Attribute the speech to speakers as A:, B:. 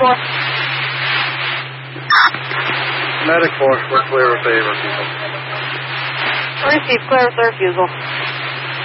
A: 4.
B: Medic 4, we're clear with favor, people.
A: Receive, clear with the refusal.